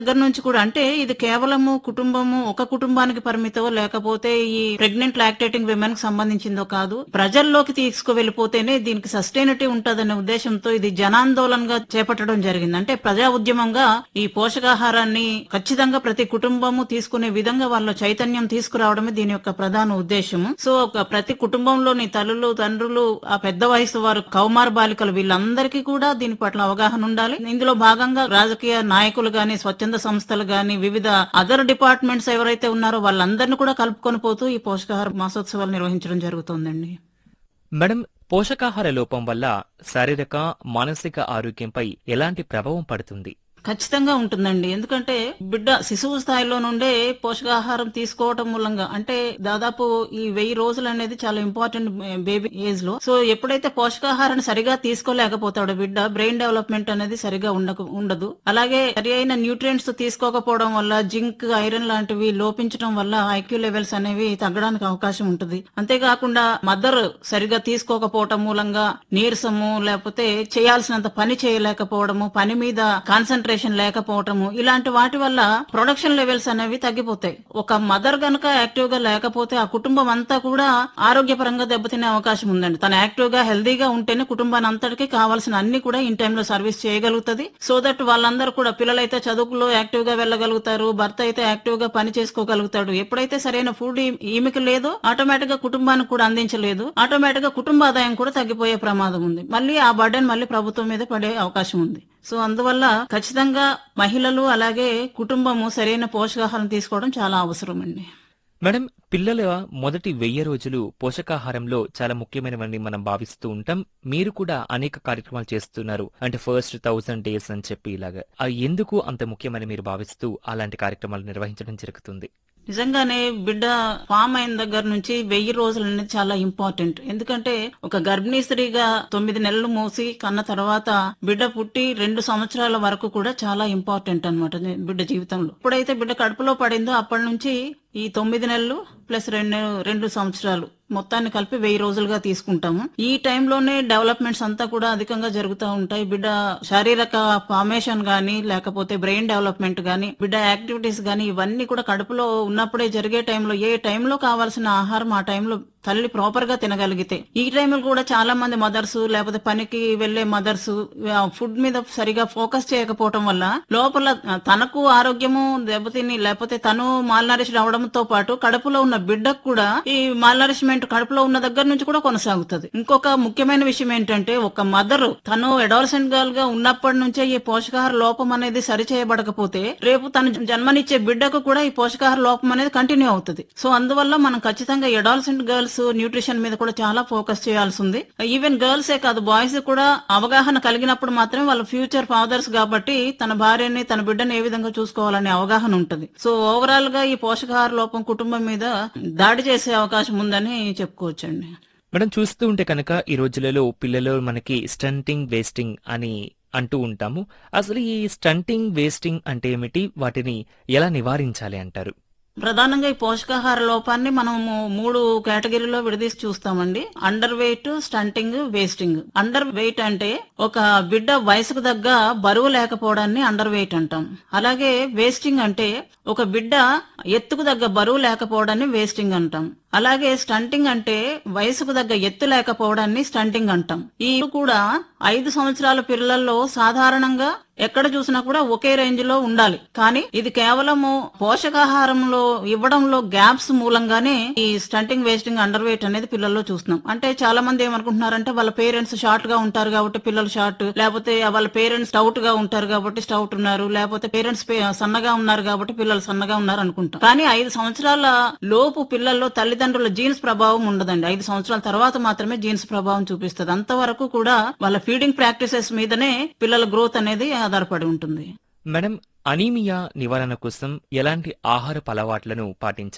దగ్గర నుంచి కూడా అంటే ఇది కేవలము కుటుంబము ఒక కుటుంబానికి పరిమితో లేకపోతే ఈ ప్రెగ్నెంట్ లాక్టేటింగ్ విమెన్ కి సంబంధించిందో కాదు, ప్రజల్లోకి తీసుకువెళ్ళిపోతేనే దీనికి సస్టైనిటీ ఉంటదనే ఉద్దేశంతో ఇది జనాందోళనగా చేపట్టడం జరిగింది. అంటే ప్రజా ఉద్యమంగా ఈ పోషకాహారాన్ని ఖచ్చితంగా ప్రతి కుటుంబము తీసుకునే విధంగా వాళ్ళ చైతన్యం తీసుకురావడమే దీని యొక్క ప్రధాన ఉద్దేశము. సో ప్రతి కుటుంబంలోని తల్లులు, తండ్రులు, ఆ పెద్ద వయసు వారు, కౌమార బాలికలు వీళ్ళందరికీ కూడా దీని పట్ల అవగాహన ఉండాలి. ఇందులో భాగంగా రాజకీయ నాయకులు గాని, స్వచ్ఛంద సంస్థలు గాని, వివిధ అదర్ డిపార్ట్మెంట్స్ ఎవరైతే ఉన్నారో వాళ్ళందరినీ కూడా కలుపుకొని పోతూ ఈ పోషకాహార మాసోత్సవాలు నిర్వహించడం జరుగుతోందండి. మేడం, పోషకాహార లోపం వల్ల శారీరక, మానసిక ఆరోగ్యంపై ఎలాంటి ప్రభావం పడుతుంది? ఖచ్చితంగా ఉంటుందండి. ఎందుకంటే బిడ్డ శిశువు స్థాయిలో నుండే పోషకాహారం తీసుకోవటం మూలంగా అంటే దాదాపు ఈ 1000 రోజులు అనేది చాలా ఇంపార్టెంట్ బేబీ ఏజ్ లో. సో ఎప్పుడైతే పోషకాహారాన్ని సరిగా తీసుకోలేకపోతాడో బిడ్డ, బ్రెయిన్ డెవలప్మెంట్ అనేది సరిగా ఉండదు. అలాగే సరి అయిన న్యూట్రియంట్స్ తీసుకోకపోవడం వల్ల జింక్, ఐరన్ లాంటివి లోపించడం వల్ల ఐక్యూ లెవెల్స్ అనేవి తగ్గడానికి అవకాశం ఉంటుంది. అంతేకాకుండా మదర్ సరిగా తీసుకోకపోవటం మూలంగా నీరసము, లేకపోతే చేయాల్సినంత పని చేయలేకపోవడము, పని మీద కాన్సన్ట్రేషన్ లేకపోవటము, ఇలాంటి వాటి వల్ల ప్రొడక్షన్ లెవెల్స్ అనేవి తగ్గిపోతాయి. ఒక మదర్ గనక యాక్టివ్ గా లేకపోతే ఆ కుటుంబం అంతా కూడా ఆరోగ్యపరంగా దెబ్బతినే అవకాశం ఉందండి. తన యాక్టివ్ గా హెల్దీగా ఉంటేనే కుటుంబాన్ని అంతటికీ కావాల్సిన అన్ని కూడా ఇన్ టైమ్ లో సర్వీస్ చేయగలుగుతుంది. సో దట్ వాళ్ళందరూ కూడా, పిల్లలైతే చదువులో యాక్టివ్ గా వెళ్ళగలుగుతారు, భర్త అయితే యాక్టివ్ గా పని చేసుకోగలుగుతాడు. ఎప్పుడైతే సరైన ఫుడ్ ఈమెకి లేదో ఆటోమేటిక్ గా కుటుంబానికి కూడా అందించలేదు, ఆటోమేటిక్ గా కుటుంబ ఆదాయం కూడా తగ్గిపోయే ప్రమాదం ఉంది. మళ్ళీ ఆ బర్డెన్ మళ్ళీ ప్రభుత్వం మీద పడే అవకాశం ఉంది. సో అందువల్ల ఖచ్చితంగా మహిళలు అలాగే కుటుంబము సరైన పోషకాహారం తీసుకోవడం చాలా అవసరం అండి. మేడం, పిల్లల మొదటి 1000 రోజులు పోషకాహారంలో చాలా ముఖ్యమైనవని మనం భావిస్తూ ఉంటాం. మీరు కూడా అనేక కార్యక్రమాలు చేస్తున్నారు, అంటే ఫస్ట్ 1000 days అని చెప్పి ఇలాగా. ఎందుకు అంత ముఖ్యమని మీరు భావిస్తూ అలాంటి కార్యక్రమాలు నిర్వహించడం జరుగుతుంది? నిజంగానే బిడ్డ ఫామ్ అయిన దగ్గర నుంచి 1000 రోజులు అనేది చాలా ఇంపార్టెంట్. ఎందుకంటే ఒక గర్భిణీ స్త్రీగా 9 నెలలు మోసి కన్న తర్వాత బిడ్డ పుట్టి 2 సంవత్సరాల వరకు కూడా చాలా ఇంపార్టెంట్ అన్నమాట బిడ్డ జీవితంలో. ఎప్పుడైతే బిడ్డ కడుపులో పడిందో అప్పటి నుంచి ఈ 9 నెలలు ప్లస్ 2 సంవత్సరాలు మొత్తాన్ని కలిపి 1000 రోజులుగా తీసుకుంటాము. ఈ టైంలోనే డెవలప్మెంట్స్ అంతా కూడా అధికంగా జరుగుతూ ఉంటాయి. బిడ్డ శారీరక ఫార్మేషన్ గానీ, లేకపోతే బ్రెయిన్ డెవలప్మెంట్ గానీ, బిడ్డ యాక్టివిటీస్ గానీ, ఇవన్నీ కూడా కడుపులో ఉన్నప్పుడే జరిగే టైంలో ఏ టైంలో కావాల్సిన ఆహారం ఆ టైంలో తల్లి ప్రాపర్ గా తినగలిగితే, ఈ టైంలో కూడా చాలా మంది మదర్స్ లేకపోతే పనికి వెళ్లే మదర్స్ ఫుడ్ మీద సరిగా ఫోకస్ చేయకపోవటం వల్ల లోపల తనకు ఆరోగ్యము దెబ్బతిని, లేకపోతే తను మాల్నరిష్ అవడంతో పాటు కడుపులో ఉన్న బిడ్డకు కూడా ఈ మాల్నరిష్మెంట్ కడుపులో ఉన్న దగ్గర నుంచి కూడా కొనసాగుతుంది. ఇంకొక ముఖ్యమైన విషయం ఏంటంటే, ఒక మదర్ తను అడాలసెంట్ గర్ల్ గా ఉన్నప్పటి నుంచే ఈ పోషకాహార లోపం అనేది సరి చేయబడకపోతే రేపు తను జన్మనిచ్చే బిడ్డకు కూడా ఈ పోషకాహార లోపం అనేది కంటిన్యూ అవుతుంది. సో అందువల్ల మనం ఖచ్చితంగా అడాలసెంట్ గర్ల్స్ న్యూట్రిషన్ మీద కూడా చాలా ఫోకస్ చేయాల్సి ఉంది. ఈవెన్ గర్ల్సే కాదు, బాయ్స్ కూడా అవగాహన కలిగినప్పుడు మాత్రమే వాళ్ళ ఫ్యూచర్ ఫాదర్స్ కాబట్టి తన భార్యని, తన బిడ్డని ఏ విధంగా చూసుకోవాలనే అవగాహన ఉంటుంది. సో ఓవరాల్ గా ఈ పోషకాహార లోపం కుటుంబం మీద దాడి చేసే అవకాశం ఉందని చెప్పుకోవచ్చండి. మేడం, చూస్తూ ఉంటే కనుక ఈ రోజులలో పిల్లలు మనకి స్టంటింగ్, వేస్టింగ్ అని అంటూ ఉంటాము. అసలు ఈ స్టంటింగ్, వేస్టింగ్ అంటే ఏమిటి? వాటిని ఎలా నివారించాలి అంటారు? ప్రధానంగా ఈ పోషకాహార లోపాన్ని మనము 3 కేటగిరీలో విడదీసి చూస్తామండి. Under weight, stunting, wasting. Under weight అంటే ఒక బిడ్డ వయసుకు తగ్గ బరువు లేకపోవడాన్ని అండర్ వెయిట్ అంటాం. అలాగే వేస్టింగ్ అంటే ఒక బిడ్డ ఎత్తుకు తగ్గ బరువు లేకపోవడాన్ని వేస్టింగ్ అంటాం. అలాగే స్టంటింగ్ అంటే వయసుకు తగ్గ ఎత్తు లేకపోవడాన్ని స్టంటింగ్ అంటాం. ఈ కూడా 5 సంవత్సరాల పిల్లల్లో సాధారణంగా ఎక్కడ చూసినా కూడా ఒకే రేంజ్ లో ఉండాలి. కానీ ఇది కేవలము పోషకాహారంలో ఇవ్వడంలో గ్యాప్స్ మూలంగానే ఈ స్టంటింగ్, వేస్టింగ్, అండర్ వెయిట్ అనేది పిల్లల్లో చూస్తున్నాం. అంటే చాలా మంది ఏమనుకుంటున్నారంటే వాళ్ళ పేరెంట్స్ షార్ట్ గా ఉంటారు కాబట్టి పిల్లలు షార్ట్, లేకపోతే వాళ్ళ పేరెంట్స్ స్టౌట్ గా ఉంటారు కాబట్టి స్టౌట్ ఉన్నారు, లేకపోతే పేరెంట్స్ సన్నగా ఉన్నారు కాబట్టి పిల్లలు సన్నగా ఉన్నారు అనుకుంటాం. కానీ 5 సంవత్సరాల లోపు పిల్లల్లో తల్లిదండ్రుల జీన్స్ ప్రభావం ఉండదండి. 5 సంవత్సరాల తర్వాత మాత్రమే జీన్స్ ప్రభావం చూపిస్తుంది. అంతవరకు కూడా వాళ్ళ ఫీడింగ్ ప్రాక్టీసెస్ మీదనే పిల్లల గ్రోత్ అనేది ఆధారపడి ఉంటుంది. మేడం, అనీమియా నివారణ కోసం ఎలాంటి ఆహారపు అలవాట్లను పాటించాలి?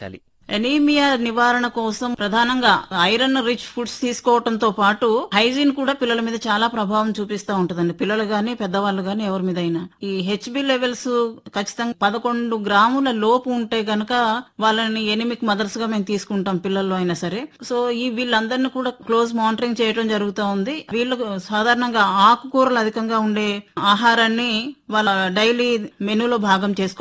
ఎనీమియా నివారణ కోసం ప్రధానంగా ఐరన్ రిచ్ ఫుడ్స్ తీసుకోవడంతో పాటు హైజీన్ కూడా పిల్లల మీద చాలా ప్రభావం చూపిస్తా ఉంటుందండి. పిల్లలు గాని పెద్దవాళ్ళు గాని ఎవరి మీద అయినా ఈ హెచ్బి లెవెల్స్ ఖచ్చితంగా 11 గ్రాముల లోపు ఉంటే గనక వాళ్ళని ఎనిమిక్ మదర్స్ గా మేము తీసుకుంటాం పిల్లల్లో అయినా సరే. సో వీళ్ళందరినీ కూడా క్లోజ్ మానిటరింగ్ చేయడం జరుగుతూ ఉంది. వీళ్ళకు సాధారణంగా ఆకుకూరలు అధికంగా ఉండే ఆహారాన్ని వాళ్ళ డైలీ మెనూలో భాగం చేసుకోవాలి.